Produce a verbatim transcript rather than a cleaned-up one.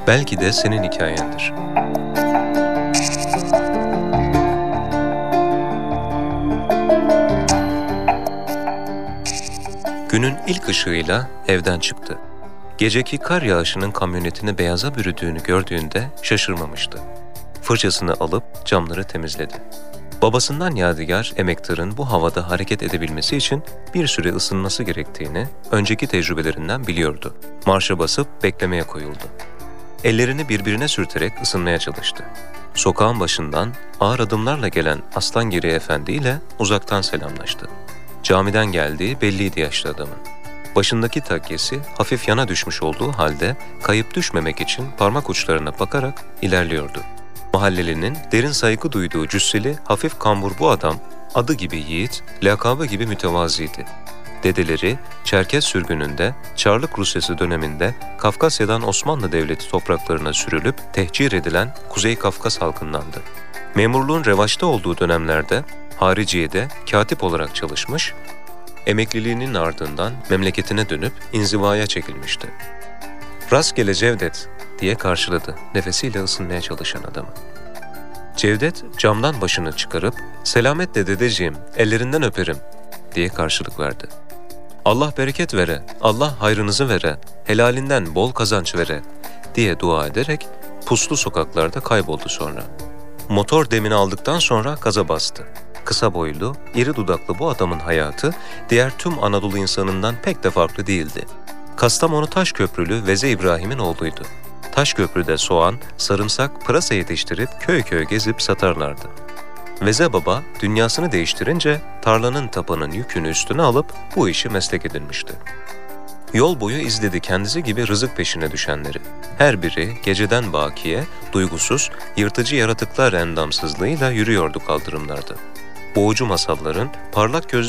Belki de senin hikayendir. Günün ilk ışığıyla evden çıktı. Geceki kar yağışının kamyonetini beyaza bürüdüğünü gördüğünde şaşırmamıştı. Fırçasını alıp camları temizledi. Babasından yadigar emektarın bu havada hareket edebilmesi için bir süre ısınması gerektiğini önceki tecrübelerinden biliyordu. Marşa basıp beklemeye koyuldu. Ellerini birbirine sürterek ısınmaya çalıştı. Sokağın başından ağır adımlarla gelen Aslangiri Efendi ile uzaktan selamlaştı. Camiden geldiği belliydi yaşlı adamın. Başındaki takkesi hafif yana düşmüş olduğu halde kayıp düşmemek için parmak uçlarına bakarak ilerliyordu. Mahallelinin derin saygı duyduğu cüsseli, hafif kambur bu adam, adı gibi yiğit, lakabı gibi mütevaziydi. Dedeleri, Çerkez sürgününde, Çarlık Rusyası döneminde Kafkasya'dan Osmanlı Devleti topraklarına sürülüp tehcir edilen Kuzey Kafkas halkındandı. Memurluğun revaçta olduğu dönemlerde hariciyede katip olarak çalışmış, emekliliğinin ardından memleketine dönüp inzivaya çekilmişti. "Rastgele Cevdet," diye karşıladı nefesiyle ısınmaya çalışan adamı. Cevdet camdan başını çıkarıp "Selametle dedeciğim, ellerinden öperim," diye karşılık verdi. "Allah bereket vere, Allah hayrınızı vere, helalinden bol kazanç vere," diye dua ederek puslu sokaklarda kayboldu sonra. Motor demini aldıktan sonra gaza bastı. Kısa boylu, iri dudaklı bu adamın hayatı diğer tüm Anadolu insanından pek de farklı değildi. Kastamonu Taşköprülü Veze İbrahim'in oğluydu. Taşköprü'de soğan, sarımsak, pırasa yetiştirip köy köy gezip satarlardı. Veze Baba dünyasını değiştirince tarlanın tapanın yükünü üstüne alıp bu işi meslek edinmişti. Yol boyu izledi kendisi gibi rızık peşine düşenleri. Her biri geceden bakiye, duygusuz, yırtıcı yaratıklar endamsızlığıyla yürüyordu kaldırımlarda. Boğucu masalların parlak gözlü